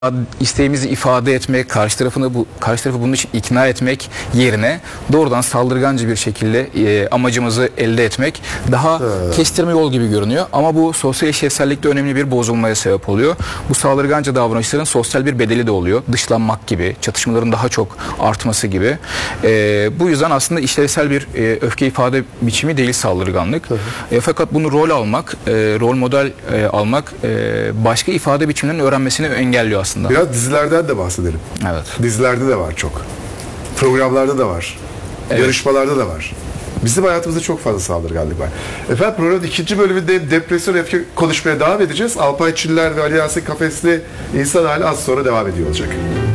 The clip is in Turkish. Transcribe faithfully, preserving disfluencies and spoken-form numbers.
isteğimizi ifade etmek, karşı tarafını bu karşı tarafı bunun için ikna etmek yerine doğrudan saldırganca bir şekilde e, amacımızı elde etmek daha evet. kestirme yol gibi görünüyor. Ama bu sosyal eşcinsellikte önemli bir bozulmaya sebep oluyor. Bu saldırganca davranışların sosyal bir bedeli de oluyor. Dışlanmak gibi, çatışmaların daha çok artması gibi. E, bu yüzden aslında işlevsel bir e, öfke ifade biçimi değil saldırganlık. E, fakat bunu rol almak, e, rol model e, almak e, başka ifade biçimlerinin öğrenmesini engelliyor aslında. Biraz dizilerden de bahsedelim. Evet. Dizilerde de var çok. Programlarda da var. Evet. Yarışmalarda da var. Bizim hayatımızda çok fazla saldırganlık var. Efendim programın ikinci bölümünde depresyon öfke konuşmaya devam edeceğiz. Alpay Çiller ve Ali Yasin Kafesli İnsan Hali az sonra devam ediyor olacak.